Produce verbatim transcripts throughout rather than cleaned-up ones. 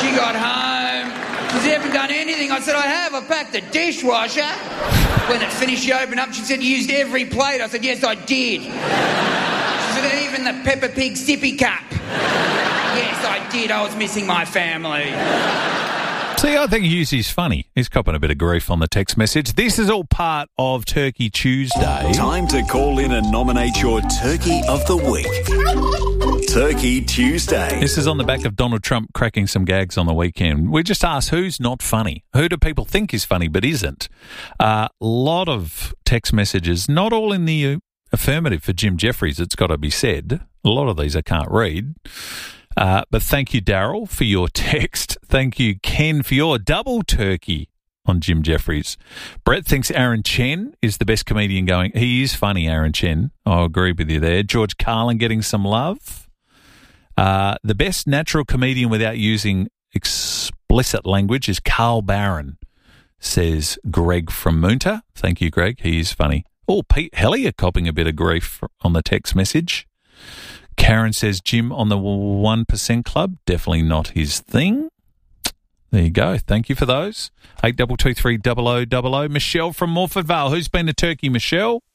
She got home. She said, you haven't done anything. I said, I have. I packed the dishwasher. When it finished, she opened up. She said, you used every plate. I said, yes, I did. She said, even the Peppa Pig sippy cup. Yes, I did. I was missing my family. See, I think Hughesy's funny. He's copping a bit of grief on the text message. This is all part of Turkey Tuesday. Time to call in and nominate your Turkey of the Week. Turkey Tuesday. This is on the back of Donald Trump cracking some gags on the weekend. We just asked who's not funny. Who do people think is funny but isn't? A uh, lot of text messages, not all in the affirmative for Jim Jeffries, it's got to be said. A lot of these I can't read. Uh, but thank you, Daryl, for your text. Thank you, Ken, for your double turkey on Jim Jeffries. Brett thinks Aaron Chen is the best comedian going. He is funny, Aaron Chen. I agree with you there. George Carlin getting some love. Uh, the best natural comedian without using explicit language is Carl Barron, says Greg from Moonta. Thank you, Greg. He is funny. Oh, Pete Hellier copping a bit of grief on the text message. Karen says Jim on the one percent Club, definitely not his thing. There you go. Thank you for those. eight two two three double oh double oh. Michelle from Morford Vale. Who's been to Turkey, Michelle?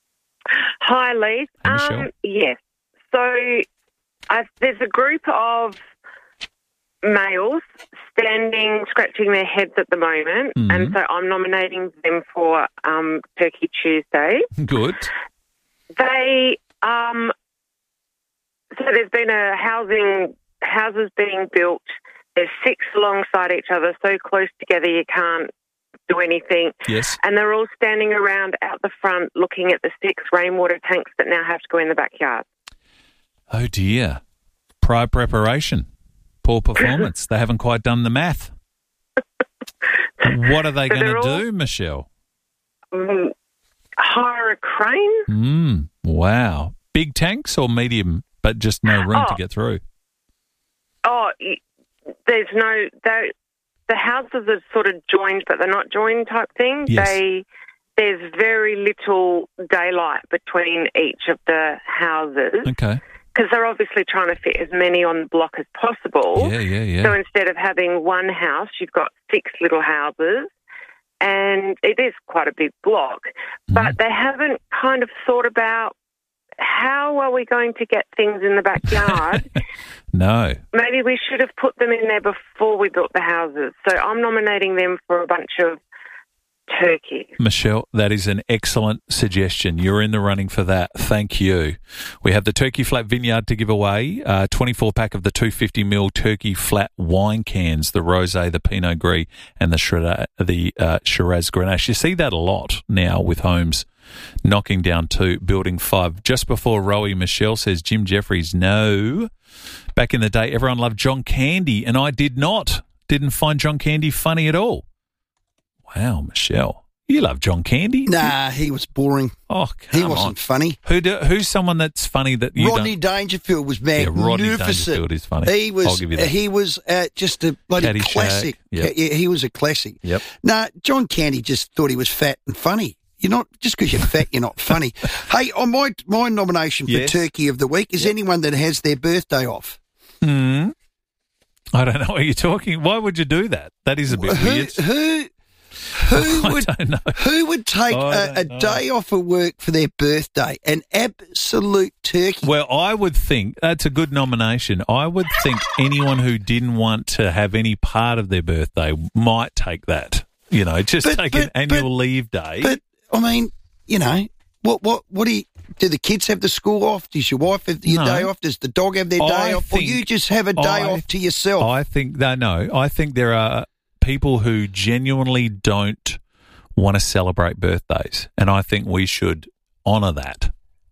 Hi, Lee. Hey, Michelle. Um, yes. So I've, there's a group of males standing, scratching their heads at the moment, Mm-hmm. and so I'm nominating them for um, Turkey Tuesday. Good. They... Um, So there's been a housing, houses being built. There's six alongside each other, so close together you can't do anything. Yes. And they're all standing around out the front looking at the six rainwater tanks that now have to go in the backyard. Oh, dear. Prior preparation. Poor performance. They haven't quite done the math. What are they So going to they're all- do, Michelle? Um, hire a crane? Mm, wow. Big tanks or medium, but just no room to Oh. get through? Oh, y- there's no... they're- The houses are sort of joined, but they're not joined type thing. Yes. They There's very little daylight between each of the houses. Okay. Because they're obviously trying to fit as many on the block as possible. Yeah, yeah, yeah. So instead of having one house, you've got six little houses, and it is quite a big block. Mm. But they haven't kind of thought about how are we going to get things in the backyard. No. Maybe we should have put them in there before we built the houses. So I'm nominating them for a bunch of turkeys. Michelle, that is an excellent suggestion. You're in the running for that. Thank you. We have the Turkey Flat Vineyard to give away, uh, twenty-four pack of the two hundred fifty milliliter Turkey Flat wine cans, the Rosé, the Pinot Gris, and the Shiraz, the uh, Shiraz Grenache. You see that a lot now with homes knocking down two, building five. Just before Rowie, Michelle says, Jim Jeffries, no. Back in the day, everyone loved John Candy, and I did not. Didn't find John Candy funny at all. Wow, Michelle. You love John Candy? Nah, he was boring. Oh, come He wasn't on. funny. Who do, who's someone that's funny that you Rodney don't... Dangerfield was Yeah, magnificent. Rodney Dangerfield is funny. He was. I'll give you that. He was uh, just a bloody Caddyshack. classic. Yep. Yeah, he was a classic. Yep. Nah, John Candy just thought he was fat and funny. You're not just because you're fat, you're not funny. Hey, on my my nomination for Yes. Turkey of the Week is anyone that has their birthday off. Hmm. I don't know what you're talking. Why would you do that? That is a bit Who weird. who who I would don't know. who would take I a, a don't know. day off of work for their birthday? An absolute turkey. Well, I would think that's a good nomination. I would think anyone who didn't want to have any part of their birthday might take that. You know, just But- take but- an annual but- leave day. But I mean, you know, what what what do you, do the kids have the school off? Does your wife have your No. day off? Does the dog have their day I off? Or think- you just have a day I- off to yourself? I think that no, I think there are people who genuinely don't want to celebrate birthdays, and I think we should honour that.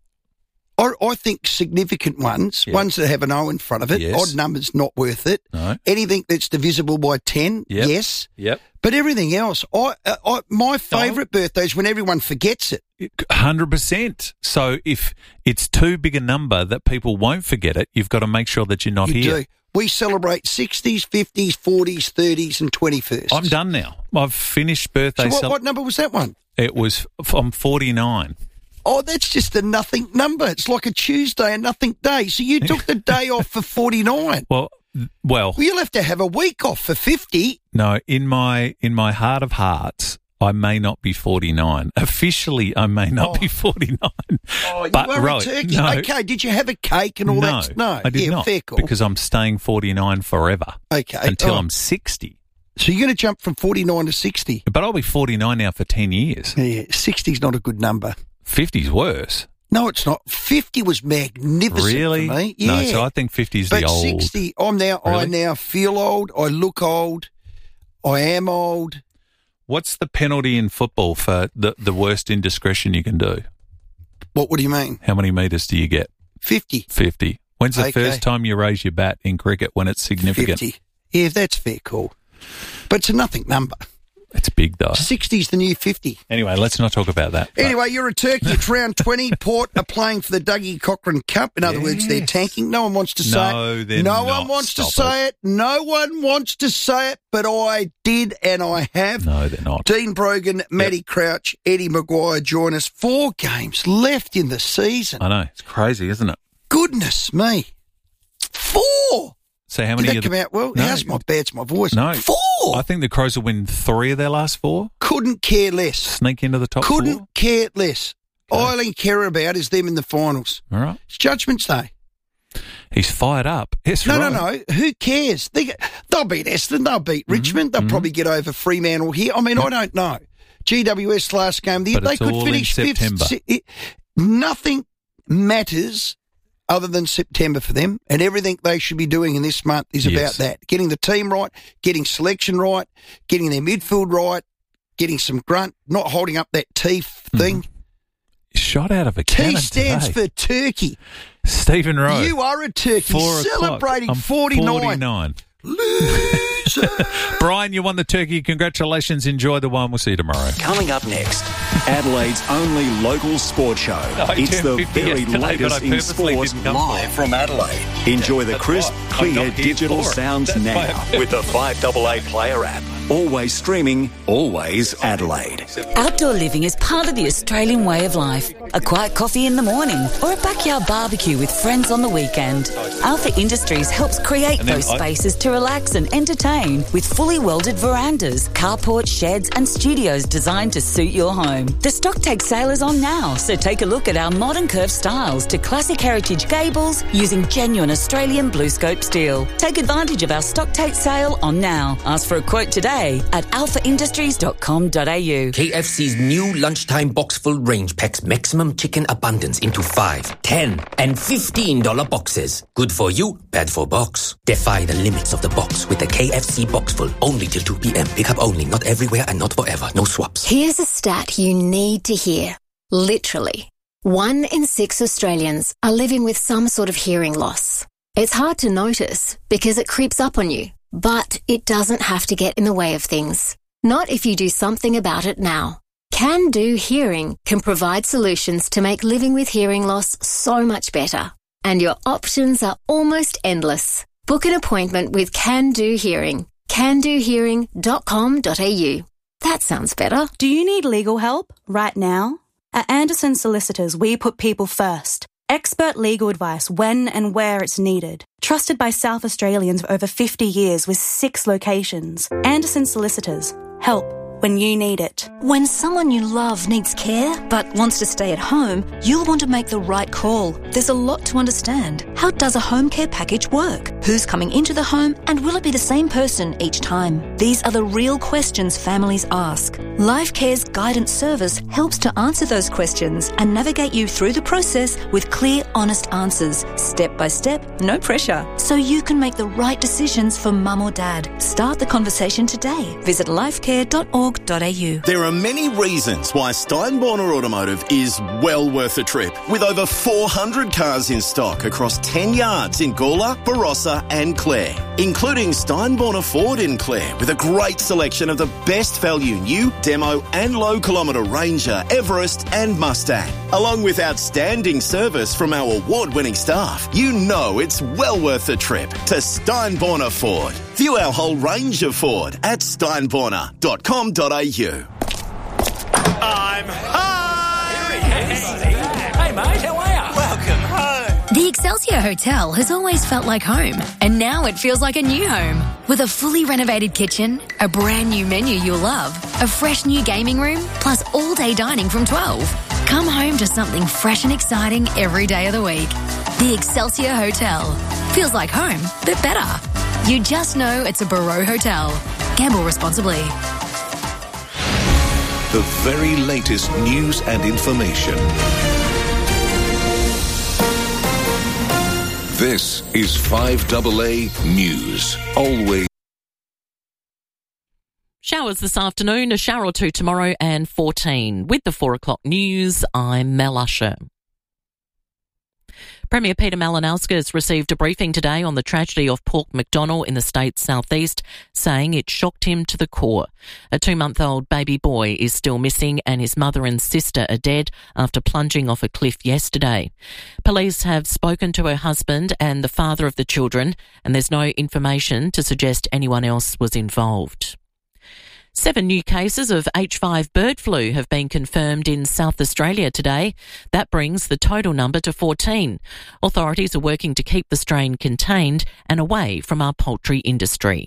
I, I think significant ones, Yeah. ones that have an O in front of it, Yes. odd numbers not worth it. No. Anything that's divisible by ten, Yep. yes. Yep. But everything else, I, uh, I my favourite birthday is when everyone forgets it. one hundred percent. So if it's too big a number that people won't forget it, you've got to make sure that you're not You here. do. We celebrate sixties, fifties, forties, thirties and twenty-firsts. I'm done now. I've finished birthday. So what, cel- what number was that one? It was, I'm forty-nine. Oh, that's just a nothing number. It's like a Tuesday, a nothing day. So you took the day off for forty-nine. Well, well, Well, you'll have to have a week off for fifty. no, in my in my heart of hearts, I may not be forty-nine. Officially, I may not Oh. be forty-nine. Oh, you but were right, a turkey. no, Okay, did you have a cake and all no, that? No, I did yeah, not, fair call. because I'm staying forty-nine forever okay, until oh. I'm sixty. So you're going to jump from forty-nine to sixty. But I'll be forty-nine now for ten years. Yeah, sixty's not a good number. fifty's worse. No, it's not. fifty was magnificent Really? for me. Yeah. No, so I think fifty is the but old. sixty, I'm now. I Really? now feel old. I look old. I am old. What's the penalty in football for the, the worst indiscretion you can do? What? What do you mean? How many metres do you get? Fifty. fifty. When's the Okay. first time you raise your bat in cricket when it's significant? Fifty. Yeah, that's fair call. But it's a nothing number. It's big, though. Sixty's the new fifty. Anyway, let's not talk about that. But Anyway, you're a turkey. It's round twenty. Port are playing for the Dougie Cochrane Cup. In other words, they're Yes. tanking. No one wants to say No, it. they're no not. one wants to Stop say it. No one wants to say it, but I did and I have. No, they're not. Dean Brogan, Matty Crouch, Eddie Maguire join us. Four games left in the season. I know. It's crazy, isn't it? Goodness me. Four. So how many Did that of the- come out well? No. How's my bad's my voice? No. Four. I think the Crows will win three of their last four. Couldn't care less. Sneak into the top Couldn't four. care less. Okay. All I care about is them in the finals. All right. It's Judgment Day. He's fired up. Yes, No, right. no, no. Who cares? They, get- they'll beat Essendon. They'll beat Mm-hmm. Richmond. They'll probably get over Fremantle here. I mean, I don't know. G W S last game, they, But they it's could all in finish fifth. September. Si- it- nothing matters other than September for them, and everything they should be doing in this month is Yes. about that. Getting the team right, getting selection right, getting their midfield right, getting some grunt, not holding up that T thing. Shot out of a T cannon stands today. for turkey. Stephen Rowe. You are a turkey Four o'clock. celebrating I'm forty-nine. forty-nine. Loser. Brian, you won the turkey. Congratulations. Enjoy the one. We'll see you tomorrow. Coming up next, Adelaide's only local sport show. I It's turned the fifty very yesterday, but I latest in purposely sport didn't come live for from Adelaide. Enjoy the That's crisp, right. I clear got here digital for it. sounds That's now my- with the five A A Player app. Always streaming, always Adelaide. Outdoor living is part of the Australian way of life. A quiet coffee in the morning or a backyard barbecue with friends on the weekend. Alpha Industries helps create And then those I- spaces to relax and entertain with fully welded verandas, carports, sheds and studios designed to suit your home. The stock take sale is on now, so take a look at our modern curved styles to classic heritage gables using genuine Australian blue scope steel. Take advantage of our stock take sale on now. Ask for a quote today at alpha industries dot com dot a u. K F C's new lunchtime box full range packs maximum chicken abundance into five, ten, and fifteen dollar boxes. Good for you, bad for box. Defy the limits of the box with the K F C box full. Only till two p.m. Pickup only, not everywhere and not forever. No swaps. Here's a stat you need to hear. Literally, one in six Australians are living with some sort of hearing loss. It's hard to notice because it creeps up on you, but it doesn't have to get in the way of things. Not if you do something about it now. Can Do Hearing can provide solutions to make living with hearing loss so much better. And your options are almost endless. Book an appointment with Can Do Hearing. can do hearing dot com dot a u. That sounds better. Do you need legal help right now? At Anderson Solicitors, we put people first. Expert legal advice when and where it's needed. Trusted by South Australians for over fifty years with six locations. Anderson Solicitors. Help when you need it. When someone you love needs care but wants to stay at home, you'll want to make the right call. There's a lot to understand. How does a home care package work? Who's coming into the home and will it be the same person each time? These are the real questions families ask. LifeCare's guidance service helps to answer those questions and navigate you through the process with clear, honest answers, step by step, no pressure, so you can make the right decisions for mum or dad. Start the conversation today. Visit lifecare dot org dot a u. There are many reasons why Steinborner Automotive is well worth a trip. With over four hundred cars in stock across ten yards in Gawler, Barossa and Clare, including Steinborner Ford in Clare with a great selection of the best value new, demo and low kilometre Ranger, Everest and Mustang. Along with outstanding service from our award-winning staff, you know it's well worth a trip to Steinborner Ford. View our whole range of Ford at steinborner dot com dot a u. I'm home! Here he is. Hey, mate, how are you? Welcome home. The Excelsior Hotel has always felt like home, and now it feels like a new home. With a fully renovated kitchen, a brand new menu you'll love, a fresh new gaming room, plus all-day dining from twelve. Come home to something fresh and exciting every day of the week. The Excelsior Hotel. Feels like home, but better. You just know it's a Barreau Hotel. Gamble responsibly. The very latest news and information. This is five A A News. Always. Showers this afternoon, a shower or two tomorrow and fourteen. With the four o'clock news, I'm Mel Usher. Premier Peter Malinauskas received a briefing today on the tragedy of Port Macdonnell in the state's southeast, saying it shocked him to the core. A two-month-old baby boy is still missing and his mother and sister are dead after plunging off a cliff yesterday. Police have spoken to her husband and the father of the children, and there's no information to suggest anyone else was involved. Seven new cases of H five bird flu have been confirmed in South Australia today. That brings the total number to fourteen. Authorities are working to keep the strain contained and away from our poultry industry.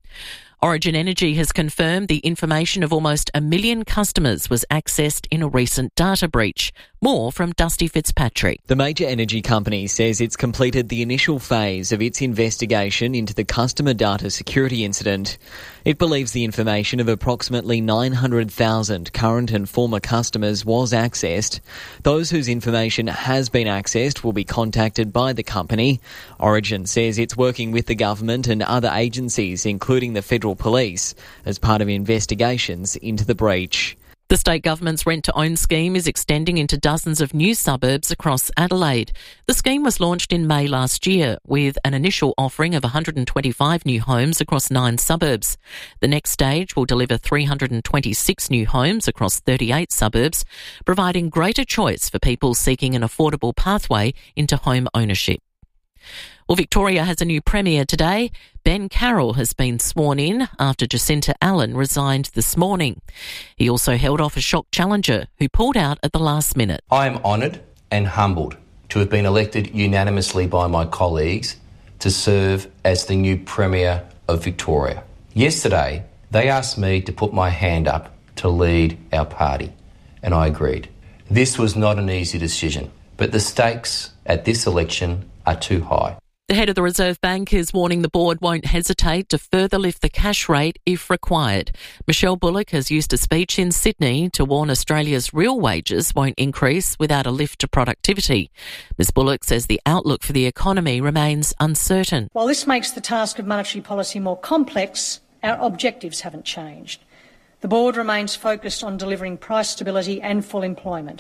Origin Energy has confirmed the information of almost a million customers was accessed in a recent data breach. More from Dusty Fitzpatrick. The major energy company says it's completed the initial phase of its investigation into the customer data security incident. It believes the information of approximately nine hundred thousand current and former customers was accessed. Those whose information has been accessed will be contacted by the company. Origin says it's working with the government and other agencies, including the Federal Police, as part of investigations into the breach. The state government's rent-to-own scheme is extending into dozens of new suburbs across Adelaide. The scheme was launched in May last year with an initial offering of one hundred twenty-five new homes across nine suburbs. The next stage will deliver three hundred twenty-six new homes across thirty-eight suburbs, providing greater choice for people seeking an affordable pathway into home ownership. Well, Victoria has a new Premier today. Ben Carroll has been sworn in after Jacinta Allen resigned this morning. He also held off a shock challenger who pulled out at the last minute. I am honoured and humbled to have been elected unanimously by my colleagues to serve as the new Premier of Victoria. Yesterday, they asked me to put my hand up to lead our party, and I agreed. This was not an easy decision, but the stakes at this election are too high. The head of the Reserve Bank is warning the board won't hesitate to further lift the cash rate if required. Michelle Bullock has used a speech in Sydney to warn Australia's real wages won't increase without a lift to productivity. Ms Bullock says the outlook for the economy remains uncertain. While this makes the task of monetary policy more complex, our objectives haven't changed. The board remains focused on delivering price stability and full employment.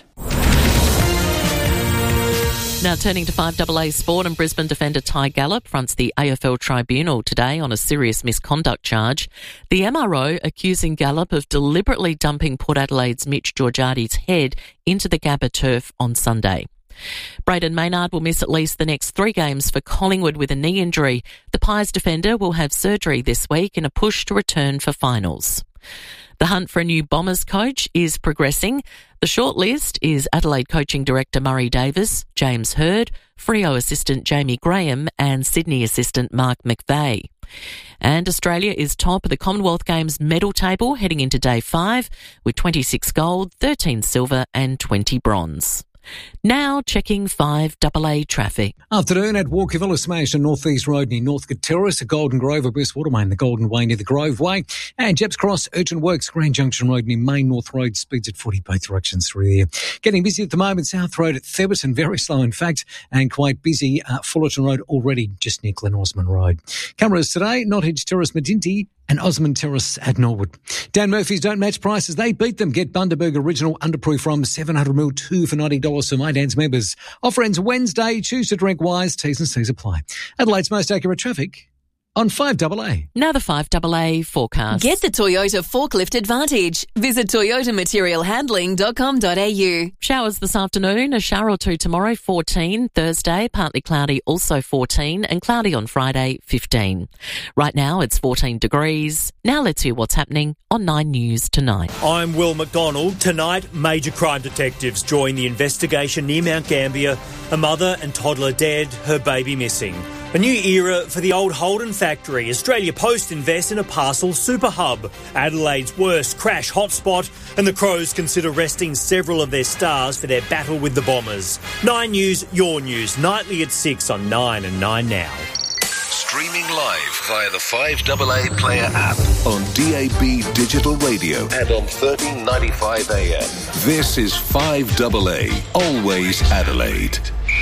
Now turning to five A A sport, and Brisbane defender Ty Gallop fronts the A F L tribunal today on a serious misconduct charge. The M R O accusing Gallop of deliberately dumping Port Adelaide's Mitch Georgiades' head into the Gabba turf on Sunday. Braden Maynard will miss at least the next three games for Collingwood with a knee injury. The Pies defender will have surgery this week in a push to return for finals. The hunt for a new Bombers coach is progressing. The shortlist is Adelaide coaching director Murray Davis, James Hird, Freo assistant Jamie Graham and Sydney assistant Mark McVeigh. And Australia is top of the Commonwealth Games medal table heading into day five with twenty-six gold, thirteen silver and twenty bronze. Now checking five A A traffic. Afternoon at Walkerville, Smash and North East Road near Northcote Terrace, at Golden Grove, West Watermain, the Golden Way near the Grove Way, and Jeps Cross, Urgent Works, Grand Junction Road near Main North Road, speeds at forty both directions through there. Getting busy at the moment, South Road at Theberton, very slow in fact, and quite busy at Fullerton Road already just near Glen Osmond Road. Cameras today, Nottage Terrace, Medinty, and Osmond Terrace at Norwood. Dan Murphy's don't match prices, they beat them. Get Bundaberg Original Underproof from seven hundred milliliters, two for ninety dollars for My Dan's members. Offer ends Wednesday. Choose to drink wise. T's and C's apply. Adelaide's most accurate traffic, on five double A. Now the five double A forecast. Get the Toyota Forklift Advantage. Visit toyota material handling dot com dot a u. Showers this afternoon, a shower or two tomorrow, fourteen. Thursday, partly cloudy, also fourteen, and cloudy on Friday, fifteen. Right now, it's fourteen degrees. Now let's hear what's happening on Nine News tonight. I'm Will McDonald. Tonight, major crime detectives join the investigation near Mount Gambier. A mother and toddler dead, her baby missing. A new era for the old Holden factory. Australia Post invests in a parcel super hub. Adelaide's worst crash hotspot, and the Crows consider resting several of their stars for their battle with the Bombers. Nine News, your news, nightly at six on Nine and Nine Now. Streaming live via the five double A Player app on D A B Digital Radio and on thirteen ninety-five A M. This is five double A, always Adelaide.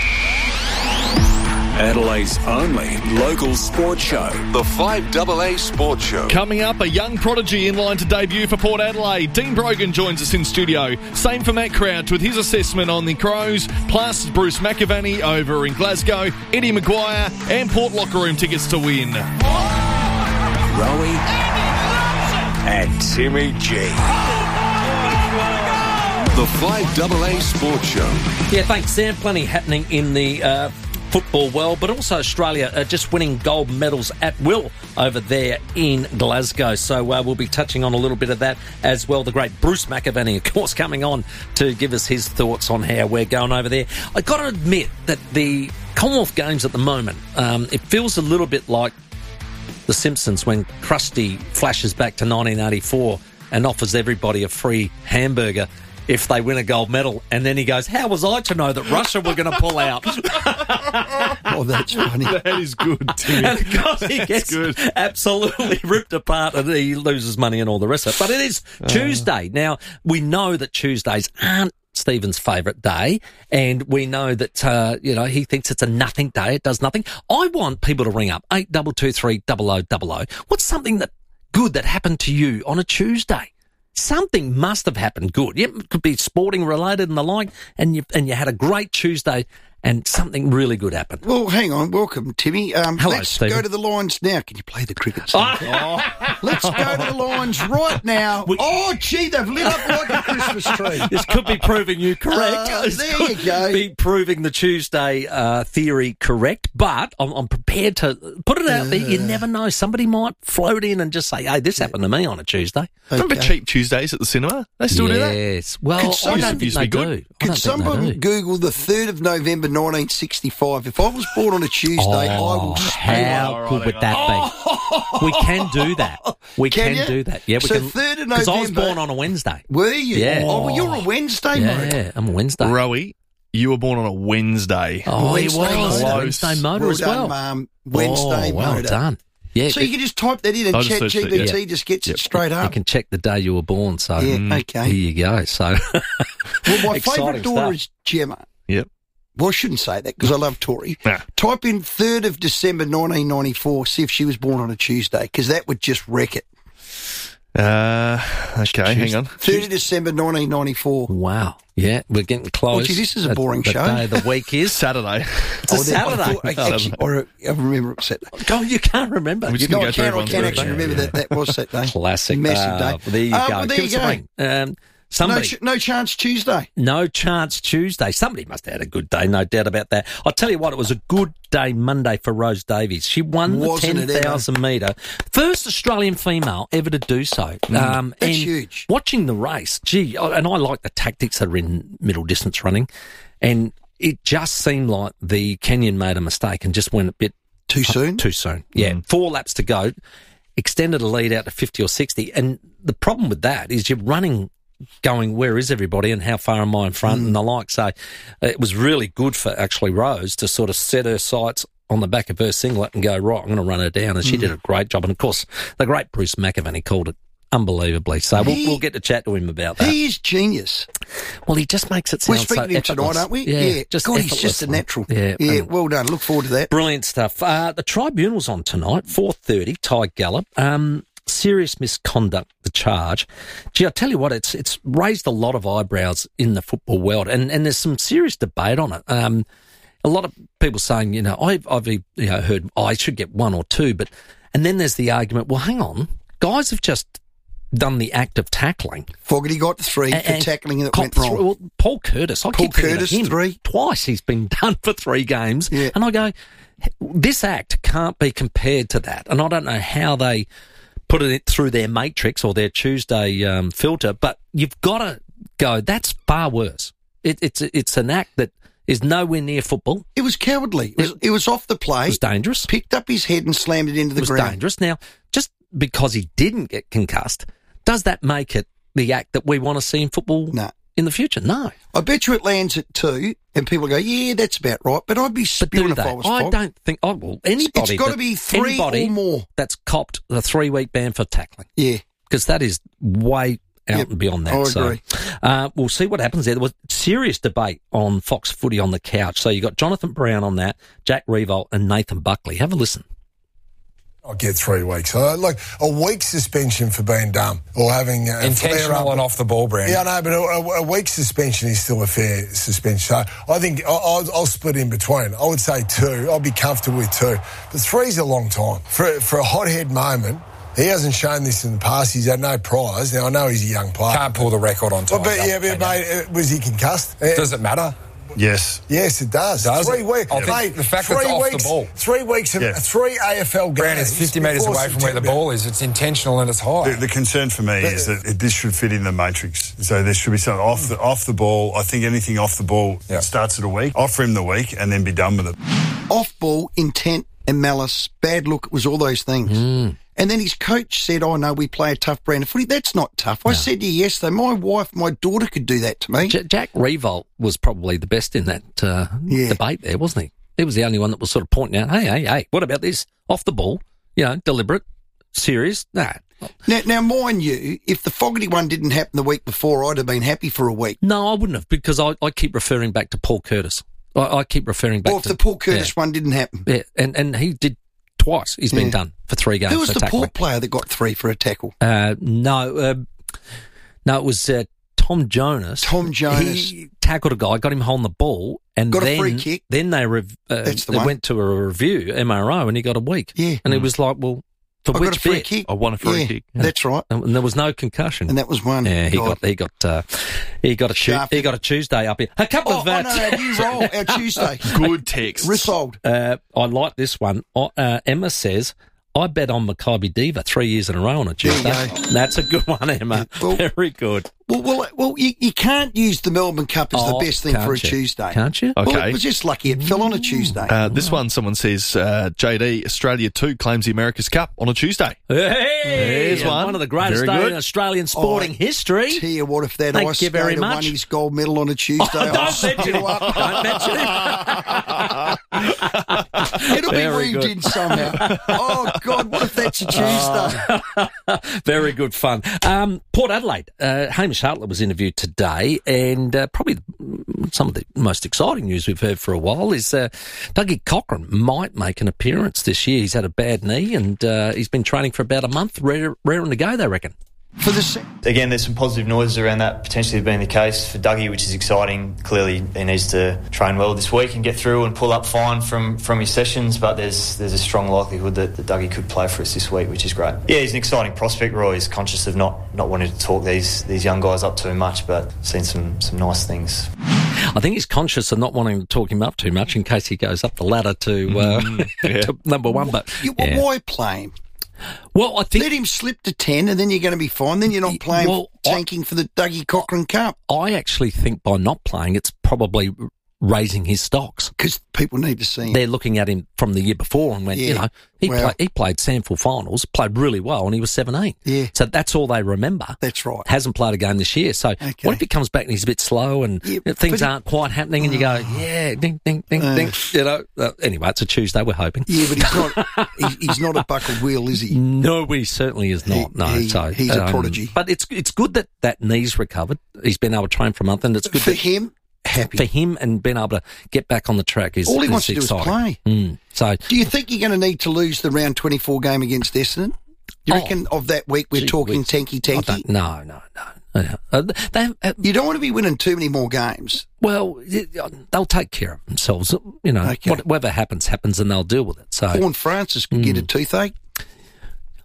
Adelaide's only local sports show, the five double A Sports Show. Coming up, a young prodigy in line to debut for Port Adelaide. Dean Brogan joins us in studio. Same for Matt Crouch with his assessment on the Crows, plus Bruce McAvaney over in Glasgow, Eddie Maguire, and Port locker room tickets to win. Rowie and Timmy G. The five double A Sports Show. Yeah, thanks, Sam. Plenty happening in the uh, football world, but also Australia uh, just winning gold medals at will over there in Glasgow. So uh, we'll be touching on a little bit of that as well. The great Bruce McAvaney, of course, coming on to give us his thoughts on how we're going over there. I've got to admit that the Commonwealth Games at the moment, um, it feels a little bit like The Simpsons when Krusty flashes back to nineteen eighty-four and offers everybody a free hamburger if they win a gold medal, and then he goes, how was I to know that Russia were going to pull out? Oh, that's funny. That is good, Timmy. And of course he That's gets good. absolutely ripped apart and he loses money and all the rest of it. But it is Uh. Tuesday. Now, we know that Tuesdays aren't Stephen's favourite day, and we know that, uh, you know, he thinks it's a nothing day. It does nothing. I want people to ring up, eight two two three, double oh double oh. What's something that good that happened to you on a Tuesday? Something must have happened good. Yeah, it could be sporting related and the like, and you and you had a great Tuesday and something really good happened. Well, hang on. Welcome, Timmy. Um, Hello, let's Stephen. go to the lines now. Can you play the cricket song? Oh. Let's go to the lines right now. We- oh, gee, they've lit up like a Christmas tree. This could be proving you correct. Uh, This there could you go. be proving the Tuesday uh, theory correct, but I'm, I'm prepared to put it out there. You never know. Somebody might float in and just say, hey, this happened to me on a Tuesday. Remember Cheap Tuesdays at the cinema? They still do that? Yes. Well, Could I someone- don't think used to they be good. do. I Could don't think they someone do. Google the third of November nineteen sixty-five? If I was born on a Tuesday, I will Oh, stay how good would that be? We can do that. We Can can, you? do that. Yeah, we So can. third of Because I was November- born on a Wednesday. Were you? Yeah. Oh, well, you're a Wednesday, mate. Yeah, I'm a Wednesday. Rowie, you were born on a Wednesday. Oh, he Wednesday was. motor. Wednesday motor Well as done, well. Mum. Wednesday oh, well motor. done. Yeah. So you can just type that in and I just Chat searched it, G P T yeah. just gets Yep. it straight You up. can check the day you were born. So Yeah, mm, okay. Here you go. So Well, my exciting favourite daughter stuff. is Gemma. Yep. Well, I shouldn't say that because I love Tori. Nah. Type in third of December nineteen ninety-four, see if she was born on a Tuesday, because that would just wreck it. Uh, okay, hang on. third of December nineteen ninety-four. Wow. Yeah, we're getting close. Oh, gee, this is a That's boring the show. day of the week is Saturday. It's a Oh, then I Saturday. thought- I, actually, or, I remember it was Saturday. God, you can't remember. We just No, can I go through can, I everyone's can birthday. actually remember that that was that day. Classic. Massive Uh, day. There you Uh, go. well, there Give you us a go. ring. Um, No, somebody. ch- no chance Tuesday. No chance Tuesday. Somebody must have had a good day, no doubt about that. I'll tell you what, it was a good day Monday for Rose Davies. She won the Wasn't it ten thousand metre. First Australian female ever to do so. Um, That's and huge. Watching the race, gee, and I like the tactics that are in middle distance running, and it just seemed like the Kenyan made a mistake and just went a bit Too soon? Too soon. Yeah, four laps to go. Extended a lead out to fifty or sixty. And the problem with that is you're running going, where is everybody and how far am I in front Mm. and the like. So uh, it was really good for actually Rose to sort of set her sights on the back of her singlet and go, right, I'm going to run her down. And she Mm. did a great job. And, of course, the great Bruce McAvaney called it unbelievably. So we'll, He- we'll get to chat to him about that. He is genius. Well, he just makes it We're sound so speaking to him tonight, effortless. aren't we? Yeah, just God, he's just a effortlessly. natural. Yeah, yeah and- well done. Look forward to that. Brilliant stuff. Uh, the tribunal's on tonight, four thirty, Ty Gallop. Um, serious misconduct, the charge. Gee, I tell you what, it's it's raised a lot of eyebrows in the football world, and, and there's some serious debate on it. Um, a lot of people saying, you know, I've, I've you know, heard, oh, I should get one or two, but And then there's the argument, well, hang on, guys have just done the act of tackling. Fogarty got three And- for and tackling that cop went wrong. three- well, Paul Curtis, I Paul keep thinking of Curtis, him. three. Twice he's been done for three games. Yeah. And I go, this act can't be compared to that. And I don't know how they put it through their matrix or their Tuesday um, filter, but you've got to go, that's far worse. It, it's it's an act that is nowhere near football. It was cowardly. It was, it was off the play. It was dangerous. Picked up his head and slammed it into the It was ground. dangerous. Now, just because he didn't get concussed, does that make it the act that we want to see in football no. in the future? No. I bet you it lands at two, and people go, yeah, that's about right, but I'd be spewing if they? I was I Fog. don't think. Oh, well, anybody. It's got to that- be three anybody or more. That's copped a three-week ban for tackling. Yeah. Because that is way out Yep, and beyond that. I so, agree. uh, we'll see what happens there. There was serious debate on Fox Footy on the couch. So you got Jonathan Brown on that, Jack Revolt, and Nathan Buckley. Have a listen. I'll get three weeks. Uh, like a week suspension for being dumb or having uh, intentional and off the ball, Brand. Yeah, no, but a, a, a week suspension is still a fair suspension. So I think I'll, I'll, I'll split in between. I would say two. I'll be comfortable with two, but three's a long time for for a hothead moment. He hasn't shown this in the past. He's had no prize. Now I know he's a young player. Can't pull the record on time. Well, but yeah, but mate, uh, was he concussed? Does it matter? Yes. Yes, it does. Does three it? weeks. I think Mate, the fact three that it's off the weeks, ball. Three weeks of Yeah. three A F L games. Brand, it's fifty metres before away from where the September. ball is. It's intentional and it's high. The, the concern for me is that it, this should fit in the matrix. So there should be something off the off the ball. I think anything off the ball starts at a week. Offer him the week and then be done with it. Off ball, intent and malice, bad look, it was all those things. Mm. And then his coach said, oh, no, we play a tough brand of footy. That's not tough. I said to you yesterday, my wife, my daughter could do that to me. J- Jack Revolt was probably the best in that uh, Yeah. debate there, wasn't he? He was the only one that was sort of pointing out, hey, hey, hey, what about this? Off the ball, you know, deliberate, serious? Nah. Now, now, mind you, if the Fogarty one didn't happen the week before, I'd have been happy for a week. No, I wouldn't have, because I, I keep referring back to Paul Curtis. I, I keep referring back Or if to... the Paul Curtis yeah. one didn't happen. Yeah, and, and he did twice. He's been Yeah. done for three games Who was for the tackling. Port player that got three for a tackle? Uh, no, uh, no, it was uh, Tom Jonas. Tom Jonas. He tackled a guy, got him holding the ball, and Got a then, free kick. Then they rev- uh, That's the they one. went to a review, M R O, and he got a week. Yeah. And it was like, well, for I which got a free bit? kick. I won a free Yeah, kick. that's right. And, and there was no concussion. And that was one. Yeah, he God. got he got uh, he got a tu- Shafted. he got a Tuesday up here. A couple Oh, of uh, oh, no, our new roll, our Tuesday. Good text. Rissold. Uh, I like this one. Uh, Emma says, I bet on Maccabi Diva three years in a row on a Tuesday. That's a good one, Emma. Well- Very good. Well, well, well you, you can't use the Melbourne Cup as Oh, the best thing can't for a you? Tuesday. Can't you? Well, Okay. it was just lucky it fell on a Tuesday. Uh, this one, someone says, uh, J D, Australia two claims the America's Cup on a Tuesday. Hey, There's one. One of the greatest Very days good. in Australian sporting Oh, history. Tell you what, if that Thank ice you very skater won much. his gold medal on a Tuesday, Oh, I'll don't set mention you him. up. Don't mention him. It'll be Very weaved good. in somehow. Oh, God, what if that's a Tuesday? Very good fun. Um, Port Adelaide. Uh, Hamish Hartlett was interviewed today, and uh, probably some of the most exciting news we've heard for a while is uh, Dougie Cochran might make an appearance this year. He's had a bad knee, and uh, he's been training for about a month, rare- raring to go, they reckon. For the se- Again, there's some positive noises around that potentially being the case for Dougie, which is exciting. Clearly, he needs to train well this week and get through and pull up fine from, from his sessions, but there's there's a strong likelihood that, that Dougie could play for us this week, which is great. Yeah, he's an exciting prospect, Roy. He's conscious of not, not wanting to talk these these young guys up too much, but seen some, some nice things. I think he's conscious of not wanting to talk him up too much in case he goes up the ladder to, uh, Mm, yeah. to number one. But You, yeah. Why play him? Well, I think Let him slip to ten and then you're going to be fine. Then you're not playing, Well, I- tanking for the Dougie Cochran Cup. I actually think by not playing, it's probably raising his stocks. Because people need to see him. They're looking at him from the year before and went, Yeah. you know, he, Well- play, he played Sandford finals, played really well, and he was seventeen. Yeah. So that's all they remember. That's right. Hasn't played a game this year. So what if he comes back and he's a bit slow and Yeah, things but he- aren't quite happening and you go, yeah, ding, ding, ding, Uh. ding. You know, uh, anyway, it's a Tuesday, we're hoping. Yeah, but he's not. he's, he's not a buckled wheel, is he? No, he certainly is not. He- no, he- so he's a prodigy. But it's it's good that that knee's recovered. He's been able to train for a month, and it's good For that- him, happy. for him and being able to get back on the track is All he is wants to do is exciting. play. Mm. So Do you think you're going to need to lose the round twenty-four game against Essendon? Do you Oh. reckon of that week we're Gee talking whiz. tanky I tanky? don't- no, no, no. no. Uh, they, uh, You don't want to be winning too many more games. well, they'll take care of themselves. You know, Okay. what- whatever happens, happens, and they'll deal with it. So Vaughan Francis could get a Mm. toothache.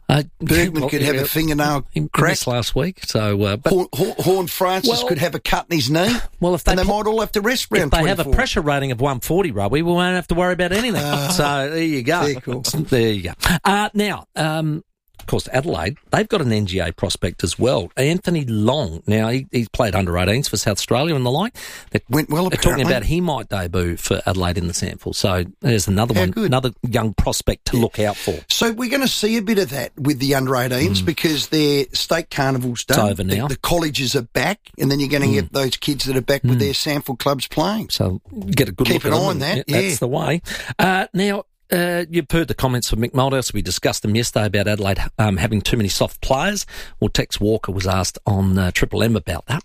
Uh, Bergman well, could have yeah, a fingernail he crack. missed last week. So, uh, but, Horn, Horn, Horn Francis Well- could have a cut in his knee. well, if they, and they put- might all have to rest if round they have a twenty-four. pressure rating of one forty, Robbie, we won't have to worry about anything. Uh, so there you go. very cool. There you go. Uh, now, um, of course, Adelaide, they've got an N G A prospect as well. Anthony Long. Now, he, he's played under eighteens for South Australia and the like. They're, Went well, they're talking apparently. about he might debut for Adelaide in the sample. So there's another How one, good. another young prospect to look out for. So we're going to see a bit of that with the under eighteens because their state carnival's done. Mm. It's over now. The, the colleges are back, and then you're going to get those kids that are back with their sample clubs playing. So get a good Keep look an at eye them. on that, Yeah, yeah. That's the way. Uh, now, uh, you've heard the comments from Mick Malthouse. We discussed them yesterday about Adelaide um, having too many soft players. Well, Tex Walker was asked on uh, Triple M about that.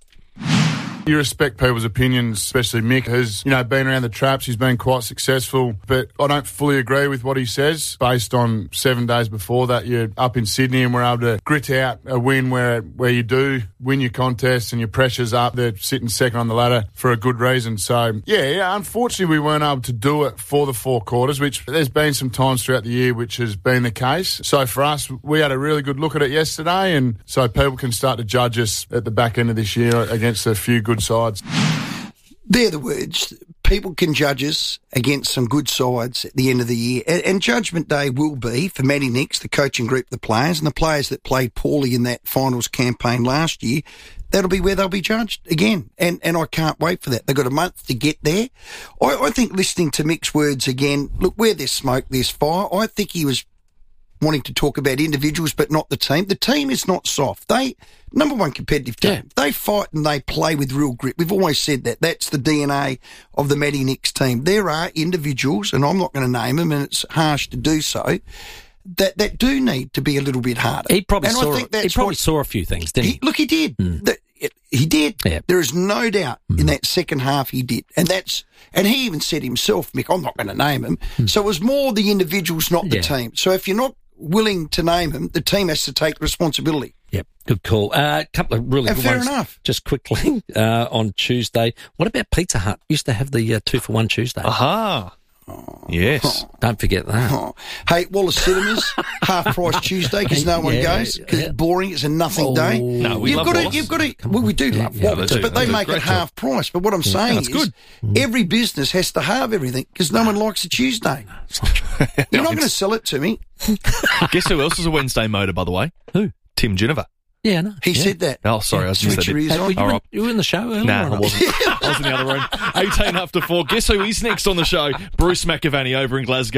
You respect people's opinions, especially Mick, who's, you know, been around the traps. He's been quite successful, but I don't fully agree with what he says based on seven days before that. You're up in Sydney and we're able to grit out a win where where you do win your contest and your pressure's up. They're sitting second on the ladder for a good reason. So, yeah, yeah, unfortunately we weren't able to do it for the four quarters, which there's been some times throughout the year which has been the case. So for us, we had a really good look at it yesterday, and so people can start to judge us at the back end of this year against a few good sides. They're the words. People can judge us against some good sides at the end of the year. And, and Judgment Day will be for Matty Nix, the coaching group, the players, and the players that played poorly in that finals campaign last year. That'll be where they'll be judged again. And and I can't wait for that. They've got a month to get there. I, I think listening to Mick's words again, look, where there's smoke, there's fire. I think he was wanting to talk about individuals but not the team. The team is not soft. They, number one competitive team. Yeah. They fight and they play with real grit. We've always said that. That's the D N A of the Matty Nix team. There are individuals, and I'm not going to name them, and it's harsh to do so, that, that do need to be a little bit harder. He probably, and saw, I think that's he probably what, saw a few things, didn't he? he look, he did. Mm. The, it, he did. Yeah. There is no doubt mm. in that second half he did. And that's, and he even said himself, Mick, I'm not going to name him. Mm. So it was more the individuals, not the yeah. team. So if you're not willing to name him, the team has to take responsibility. Yep, good call. A uh, couple of really and good fair ones. enough. Just quickly, uh, on Tuesday, what about Pizza Hut? Used to have the uh, two for one Tuesday. Aha. Oh. Yes. Don't forget that. Oh. Hey, Wallace Cinemas, half price Tuesday because no one yeah, goes because yeah. it's boring. It's a nothing Oh, day. No, we you've love got Wallace. to, you've got to. Well, we do love yeah, Wallace, they do. but they They do a make it great half price. But what I'm saying that's is, good. every business has to halve everything because no one likes a Tuesday. You're not going to sell it to me. Guess who else is a Wednesday motor, by the way? Who? Tim Geneva. Yeah, no. He yeah. said that. Oh, sorry, I was just Switch your ears Hey, were on. you, All in, right. you were in the show earlier? Nah, or I not? wasn't. I was in the other room. eighteen after four. Guess who is next on the show? Bruce McAvaney over in Glasgow.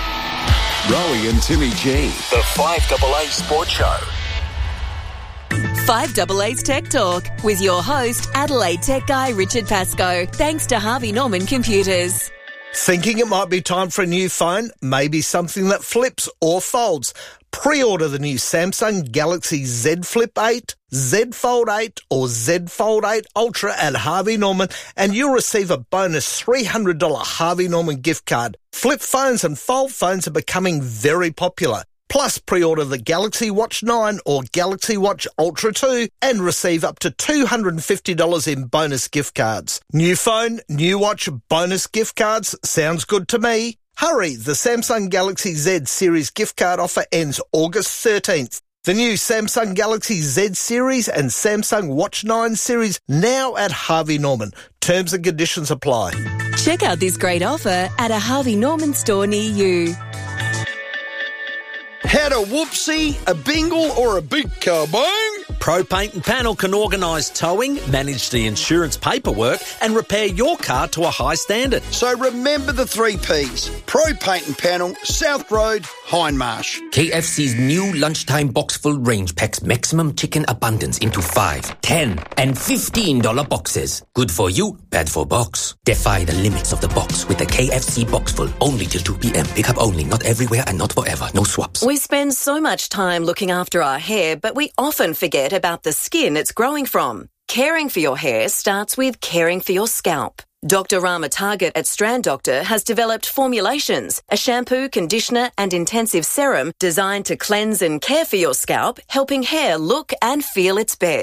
Rowie and Timmy G. The five double A Sports Show. five double A's Tech Talk with your host, Adelaide Tech Guy Richard Pascoe. Thanks to Harvey Norman Computers. Thinking it might be time for a new phone? Maybe something that flips or folds. Pre-order the new Samsung Galaxy Z Flip eight, Z Fold eight or Z Fold eight Ultra at Harvey Norman and you'll receive a bonus three hundred dollars Harvey Norman gift card. Flip phones and fold phones are becoming very popular. Plus, pre-order the Galaxy Watch nine or Galaxy Watch Ultra two and receive up to two hundred fifty dollars in bonus gift cards. New phone, new watch, bonus gift cards. Sounds good to me. Hurry, the Samsung Galaxy Z Series gift card offer ends August thirteenth. The new Samsung Galaxy Z Series and Samsung Watch nine Series now at Harvey Norman. Terms and conditions apply. Check out this great offer at a Harvey Norman store near you. Had a whoopsie, a bingle, or a big kabang? Pro Paint and Panel can organise towing, manage the insurance paperwork and repair your car to a high standard. So remember the three Ps. Pro Paint and Panel, South Road, Hindmarsh. K F C's new lunchtime box full range packs maximum chicken abundance into five, ten, and fifteen dollar boxes. Good for you, bad for box. Defy the limits of the box with the K F C box full only till two p.m. Pick up only, not everywhere and not forever. No swaps. We spend so much time looking after our hair, but we often forget about the skin it's growing from. Caring for your hair starts with caring for your scalp. Doctor Rama Target at Strand Doctor has developed formulations, a shampoo, conditioner and intensive serum designed to cleanse and care for your scalp, helping hair look and feel its best.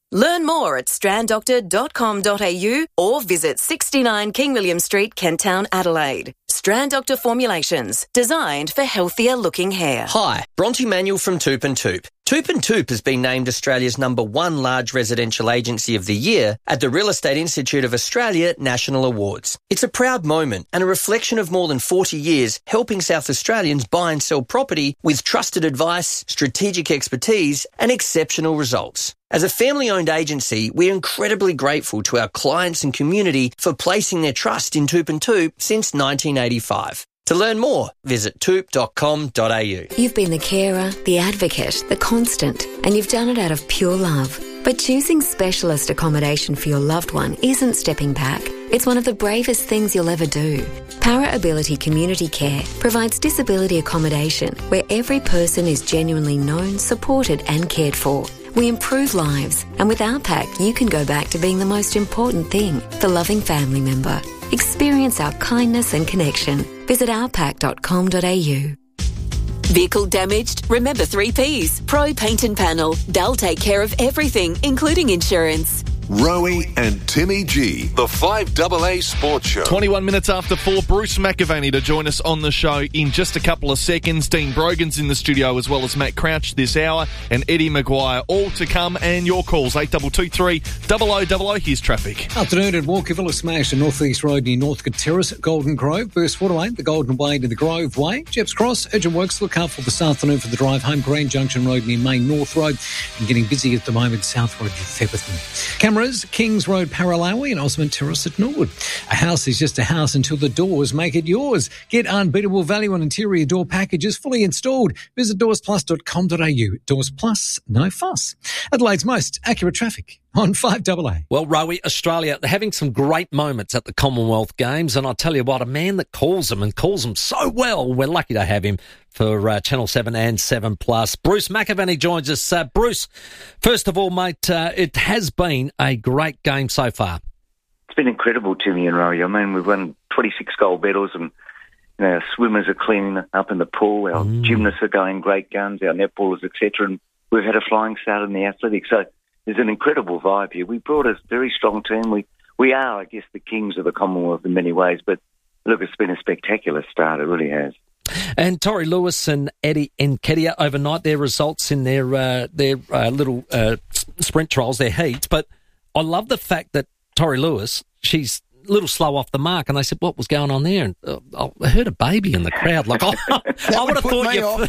Learn more at strand doctor dot com dot a u or visit sixty-nine King William Street, Kent Town, Adelaide. Strand Doctor Formulations, designed for healthier looking hair. Hi, Bronte Manuel from Toop and Toop. Toop and Toop has been named Australia's number one large residential agency of the year at the Real Estate Institute of Australia National Awards. It's a proud moment and a reflection of more than forty years helping South Australians buy and sell property with trusted advice, strategic expertise and exceptional results. As a family-owned agency, we're incredibly grateful to our clients and community for placing their trust in Toop and Toop since nineteen eighty-five. To learn more, visit toop dot com dot a u. You've been the carer, the advocate, the constant, and you've done it out of pure love. But choosing specialist accommodation for your loved one isn't stepping back. It's one of the bravest things you'll ever do. Para Ability Community Care provides disability accommodation where every person is genuinely known, supported and cared for. We improve lives, and with our pack, you can go back to being the most important thing, the loving family member. Experience our kindness and connection. Visit our pack dot com dot a u. Vehicle damaged? Remember three Ps. Pro Paint and Panel. They'll take care of everything, including insurance. Rowie and Timmy G, the five double A Sports Show. twenty-one minutes after four, Bruce McAvaney to join us on the show in just a couple of seconds. Dean Brogan's in the studio as well as Matt Crouch this hour and Eddie Maguire, all to come, and your calls, eight two two three, double oh double oh. Here's traffic. Afternoon at Walkerville, smash in North East Road near Northcote Terrace, Golden Grove, Burst Waterway, the Golden Way to the Grove Way, Jeps Cross, urgent works look out for this afternoon for the drive home, Grand Junction Road near Main North Road, and getting busy at the moment, South Road near Featherton. Cameras, Kings Road, Paralawi and Osmond Terrace at Norwood. A house is just a house until the doors make it yours. Get unbeatable value on interior door packages fully installed. Visit doors plus dot com dot a u. Doors Plus, no fuss. Adelaide's most accurate traffic on five double A. Well, Rowie, Australia, they're having some great moments at the Commonwealth Games, and I'll tell you what, a man that calls them and calls them so well, we're lucky to have him for uh, Channel seven and seven plus. Bruce McAvaney joins us. Uh, Bruce, first of all, mate, uh, it has been a great game so far. It's been incredible, Timmy and Rowie. I mean, we've won twenty-six gold medals, and you know, our swimmers are cleaning up in the pool, our mm. gymnasts are going great guns, our netballers, et cetera, and we've had a flying start in the athletics. So there's an incredible vibe here. We brought a very strong team. We we are, I guess, the kings of the Commonwealth in many ways, but look, it's been a spectacular start. It really has. And Tori Lewis and Eddie Nketiah overnight, their results in their uh, their uh, little uh, sprint trials, their heats. But I love the fact that Tori Lewis, she's a little slow off the mark, and they said, what was going on there? And uh, I heard a baby in the crowd. Like, I, I would have thought you.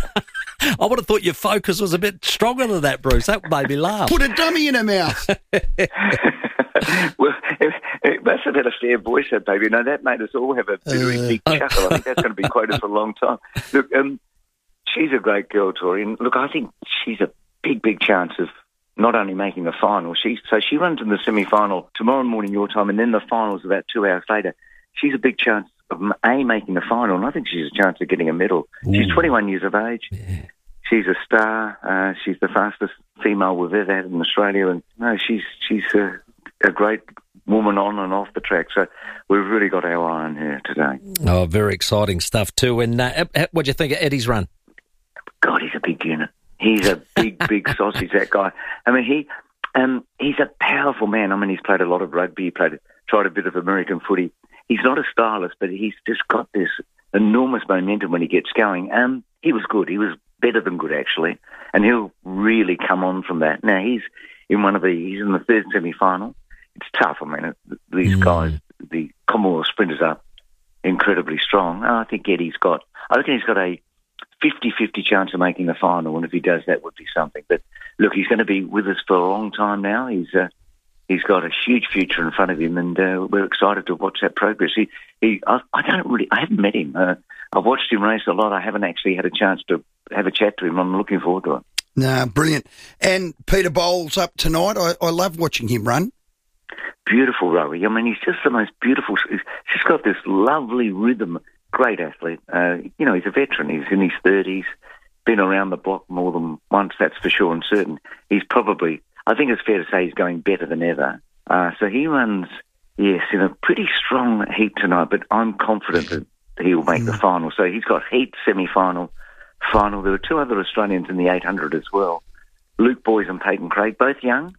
I would have thought your focus was a bit stronger than that, Bruce. That made me laugh. Put a dummy in her mouth. Well, it, it must have had a fair voice, that baby. No, that made us all have a very uh, big chuckle. I think that's going to be quoted for a long time. Look, um, she's a great girl, Tori. And look, I think she's a big, big chance of not only making the final. She, so she runs in the semi-final tomorrow morning your time, and then the final's about two hours later. She's a big chance of, A, making the final, and I think she's a chance of getting a medal. Ooh. She's twenty-one years of age. Yeah. She's a star. Uh, she's the fastest female we've ever had in Australia, and no, she's she's a, a great woman on and off the track. So we've really got our eye on her today. Oh, very exciting stuff too. And uh, what do you think of Eddie's run? God, he's a big unit. He's a big, big sausage, that guy. I mean, he um, he's a powerful man. I mean, he's played a lot of rugby. He played, tried a bit of American footy. He's not a stylist, but he's just got this enormous momentum when he gets going. Um, he was good. He was better than good, actually, and he'll really come on from that. Now, he's in one of the, he's in the third semi-final. It's tough. I mean, these mm. guys, the Commonwealth sprinters are incredibly strong. I think Eddie's got, I reckon he's got a fifty-fifty chance of making the final, and if he does, that would be something. But look, he's going to be with us for a long time now. He's uh, he's got a huge future in front of him, and uh, we're excited to watch that progress. He, he, I, I don't really, I haven't met him. Uh, I've watched him race a lot. I haven't actually had a chance to have a chat to him. I'm looking forward to it. Nah, brilliant. And Peter Bowles up tonight. I, I love watching him run. Beautiful, Rowie. I mean, he's just the most beautiful. He's just got this lovely rhythm. Great athlete. Uh, you know, he's a veteran. He's in his thirties, been around the block more than once, that's for sure and certain. He's probably, I think it's fair to say he's going better than ever. Uh, so he runs, yes, in a pretty strong heat tonight, but I'm confident that he will make mm. the final. So he's got heat, semi-final, final. There were two other Australians in the eight hundred as well. Luke Boys and Peyton Craig, both young,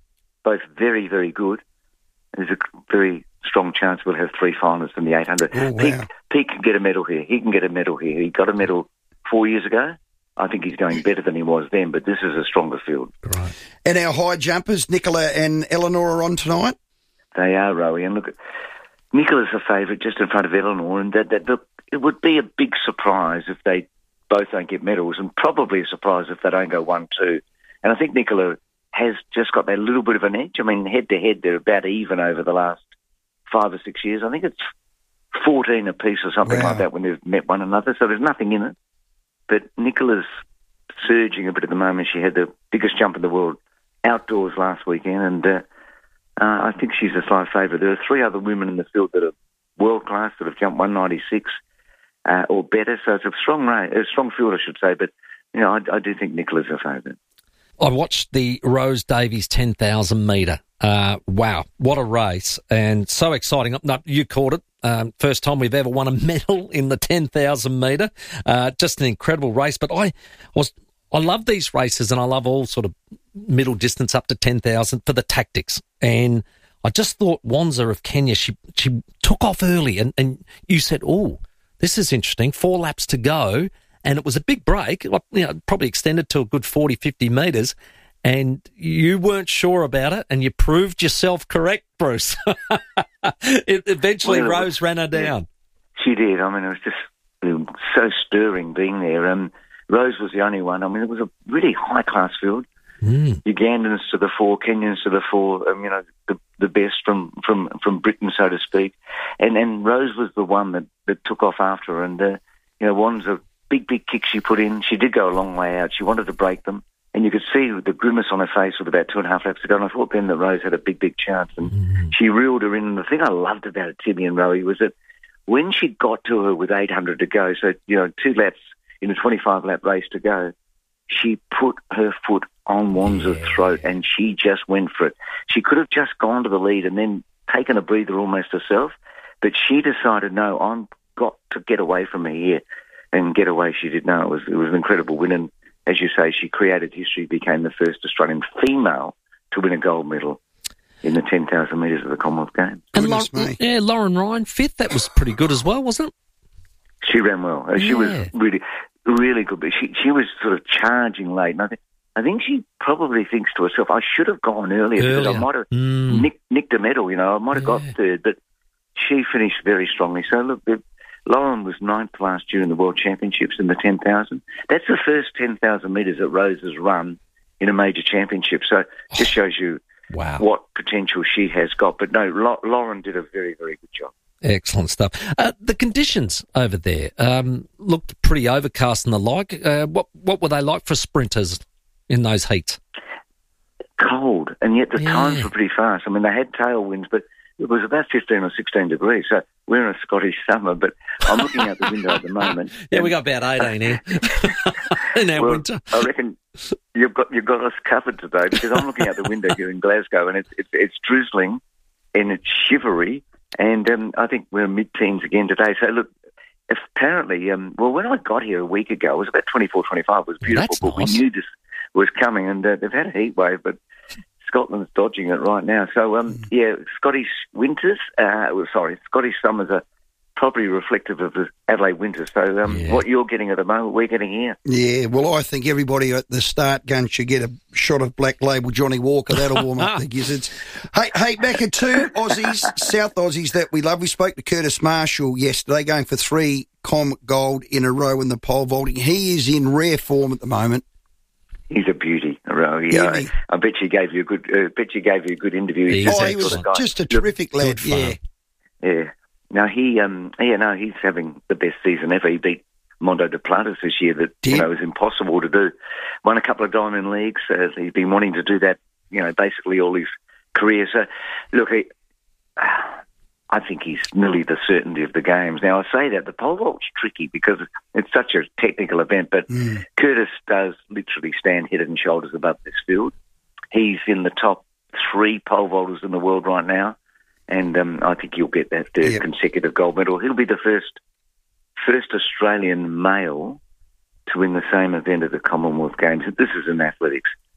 both very, very good. There's a very strong chance we'll have three finalists in the eight hundred. Oh, wow. Pete, Pete can get a medal here. He can get a medal here. He got a medal four years ago. I think he's going better than he was then, but this is a stronger field. Right. And our high jumpers, Nicola and Eleanor, are on tonight? They are, Rowie. And look, Nicola's a favourite just in front of Eleanor, and that, that, look, it would be a big surprise if they both don't get medals, and probably a surprise if they don't go one two. And I think Nicola has just got that little bit of an edge. I mean, head-to-head, they're about even over the last five or six years. I think it's fourteen apiece or something Wow. like that when they've met one another, so there's nothing in it. But Nicola's surging a bit at the moment. She had the biggest jump in the world outdoors last weekend, and uh, uh, I think she's a slight favourite. There are three other women in the field that are world-class, that have jumped one ninety-six uh, or better, so it's a strong race, a strong field, I should say, but you know, I, I do think Nicola's a favourite. I watched the Rose Davies ten thousand metre. Uh, wow, what a race, and so exciting. No, you caught it. Um, first time we've ever won a medal in the ten thousand metre. Uh, just an incredible race. But I was, I love these races, and I love all sort of middle distance up to ten thousand for the tactics. And I just thought Wanza of Kenya, she she took off early, and, and you said, oh, this is interesting. Four laps to go. And it was a big break, you know, probably extended to a good forty, fifty metres, and you weren't sure about it, and you proved yourself correct, Bruce. it eventually, well, Rose ran her down. She did. I mean, it was just um, so stirring being there. Um, Rose was the only one. I mean, it was a really high-class field. Mm. Ugandans to the fore, Kenyans to the fore, um, you know, the, the best from, from, from Britain, so to speak. And, and Rose was the one that, that took off after her, and, uh, you know, Wanza, big, big kick she put in. She did go a long way out. She wanted to break them. And you could see the grimace on her face with about two and a half laps to go. And I thought then that Rose had a big, big chance. And mm. she reeled her in. And the thing I loved about it, Timmy and Rowie, was that when she got to her with eight hundred to go, so, you know, two laps in a twenty-five lap race to go, she put her foot on Wanza's yeah. throat and she just went for it. She could have just gone to the lead and then taken a breather almost herself. But she decided, no, I've got to get away from her here. And get away she did. No, it was, it was an incredible win. And as you say, she created history, became the first Australian female to win a gold medal in the ten thousand metres of the Commonwealth Games. And Lauren, yeah, Lauren Ryan, fifth. That was pretty good as well, wasn't it? She ran well. Yeah. She was really, really good. But she, she was sort of charging late. And I think, I think she probably thinks to herself, I should have gone earlier, earlier. because I might have mm. nicked, nicked a medal, you know, I might have yeah. got third. But she finished very strongly. So, look, the, Lauren was ninth last year in the World Championships in the ten thousand. That's the first ten thousand metres that Rose has run in a major championship. So it just shows you wow. what potential she has got. But no, La- Lauren did a very, very good job. Excellent stuff. Uh, the conditions over there um, looked pretty overcast and the like. Uh, what, what were they like for sprinters in those heats? Cold, and yet the yeah. times were pretty fast. I mean, they had tailwinds, but it was about fifteen or sixteen degrees, so we're in a Scottish summer, but I'm looking out the window at the moment. yeah, we got about eighteen here in our well, winter. I reckon you've got you've got us covered today because I'm looking out the window here in Glasgow and it's it's, it's drizzling and it's shivery, and um, I think we're mid-teens again today. So look, apparently, um, well, when I got here a week ago, it was about twenty-four, twenty-five. It was beautiful, That's but nice. we knew this was coming, and uh, they've had a heat wave, but Scotland's dodging it right now. So, um, mm. yeah, Scottish winters, uh, well, sorry, Scottish summers are probably reflective of the Adelaide winters. So um, yeah. what you're getting at the moment, we're getting here. Yeah, well, I think everybody at the start gun should get a shot of Black Label Johnny Walker. That'll warm up the gizzards. Hey, hey, back at two Aussies, South Aussies that we love. We spoke to Curtis Marshall yesterday, going for three Com Gold in a row in the pole vaulting. He is in rare form at the moment. He's a beauty, Rowie. Yeah, I, I bet you gave you a good. Uh, bet you gave you a good interview. He's oh, he was sort of just a terrific Look, lad. Yeah, yeah. Now he, um, yeah, no, he's having the best season ever. He beat Mondo de Plata this year. That Did? you know was impossible to do. Won a couple of diamond leagues. Uh, he's been wanting to do that, you know, basically all his career. So, look, he, uh, I think he's nearly the certainty of the games. Now, I say that the pole vault's tricky because it's such a technical event, but mm. Curtis does literally stand head and shoulders above this field. He's in the top three pole vaulters in the world right now, and um, I think he'll get that third yep. consecutive gold medal. He'll be the first first Australian male to win the same event at the Commonwealth Games. This is in athletics. I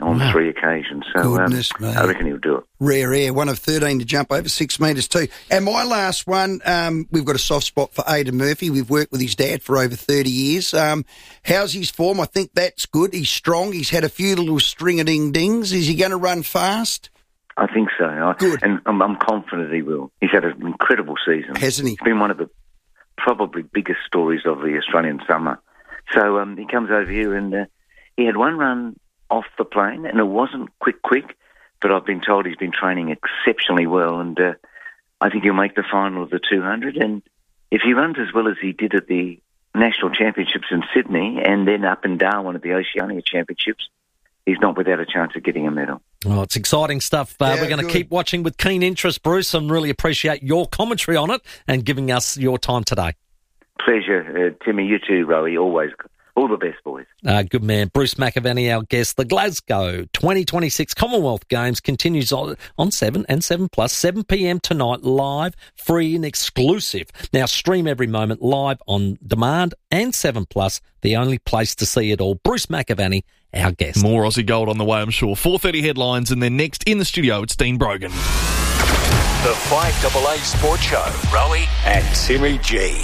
on Wow. three occasions. So um, Goodness me. I reckon he'll do it. Rare air, one of thirteen to jump over six metres too. And my last one, um, we've got a soft spot for Aidan Murphy. We've worked with his dad for over thirty years. Um, how's his form? I think that's good. He's strong. He's had a few little string-a-ding-dings. Is he going to run fast? I think so. I, Good. And I'm, I'm confident he will. He's had an incredible season. Hasn't he? It's been one of the probably biggest stories of the Australian summer. So um, he comes over here and uh, he had one run off the plane, and it wasn't quick, quick, but I've been told he's been training exceptionally well, and uh, I think he'll make the final of the two hundred. And if he runs as well as he did at the National Championships in Sydney and then up in Darwin at the Oceania Championships, he's not without a chance of getting a medal. Oh, it's exciting stuff. Uh, Yeah, we're going to good. keep watching with keen interest, Bruce, and really appreciate your commentary on it and giving us your time today. Pleasure, uh, Timmy. You too, Rowie. Always. All the best, boys. Uh, good man. Bruce McAvaney, our guest. The Glasgow twenty twenty-six Commonwealth Games continues on, on seven and seven plus, seven p.m. tonight, live, free and exclusive. Now stream every moment live on demand, and seven plus, the only place to see it all. Bruce McAvaney, our guest. More Aussie gold on the way, I'm sure. four thirty headlines, and then next in the studio, it's Dean Brogan. The five A A Sports Show. Rowie and Timmy G.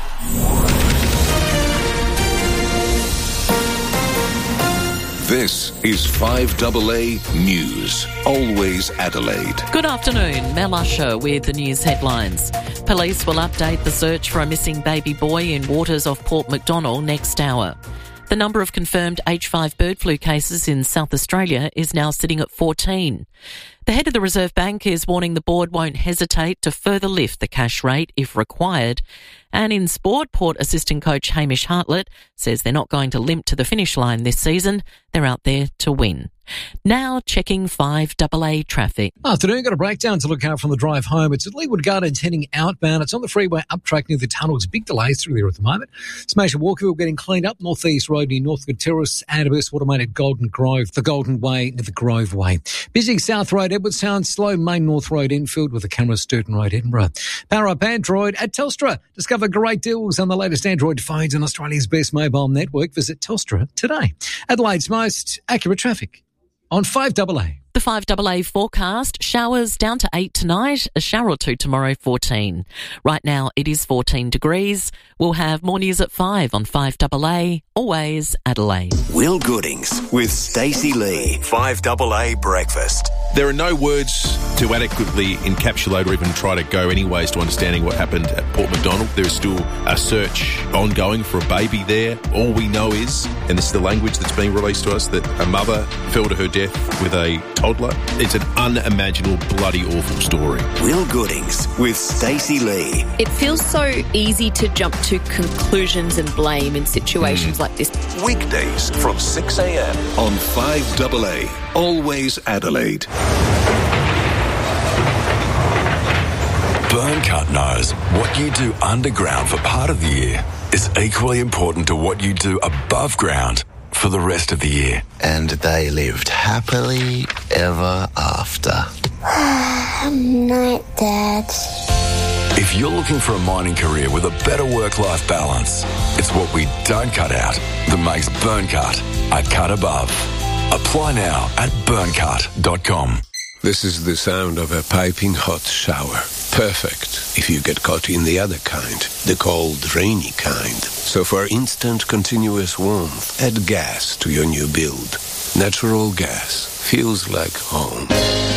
This is five A A News. Always Adelaide. Good afternoon, Mel Usher with the news headlines. Police will update the search for a missing baby boy in waters off Port McDonnell next hour. The number of confirmed H five bird flu cases in South Australia is now sitting at fourteen. The head of the Reserve Bank is warning the board won't hesitate to further lift the cash rate if required. And in sport, Port assistant coach Hamish Hartlett says they're not going to limp to the finish line this season. They're out there to win. Now checking five A A traffic. Afternoon, got a breakdown to look out from the drive home. It's at Leeward Gardens heading outbound. It's on the freeway up track near the tunnels. Big delays through there at the moment. Smash and Walkerville getting cleaned up. Northeast Road near Northcote Terrace. Adabus automated Golden Grove. The Golden Way near the Grove Way. Busy South Road, Edwardstown. Slow Main North Road Enfield with the camera Sturton Road, Edinburgh. Power up Android at Telstra. Discover great deals on the latest Android phones on Australia's best mobile network. Visit Telstra today. Adelaide's most accurate traffic on five A A. The five A A forecast, showers down to eight tonight, a shower or two tomorrow, fourteen. Right now it is fourteen degrees. We'll have more news at five on five A A, always Adelaide. Will Goodings with Stacey Lee. five A A Breakfast. There are no words to adequately encapsulate or even try to go anyways to understanding what happened at Port McDonnell. There is still a search ongoing for a baby there. All we know is, and this is the language that's being released to us, that a mother fell to her death with a toddler. It's an unimaginable, bloody awful story. Will Goodings with Stacey Lee. It feels so easy to jump to conclusions and blame in situations Mm. like this. Weekdays from six a.m. on five A A. Always Adelaide. Burncut knows what you do underground for part of the year is equally important to what you do above ground for the rest of the year. And they lived happily ever after. Night, Dad. If you're looking for a mining career with a better work-life balance, it's what we don't cut out that makes Burncut a cut above. Apply now at burncut dot com. This is the sound of a piping hot shower. Perfect if you get caught in the other kind, the cold, rainy kind. So for instant, continuous warmth, add gas to your new build. Natural gas feels like home.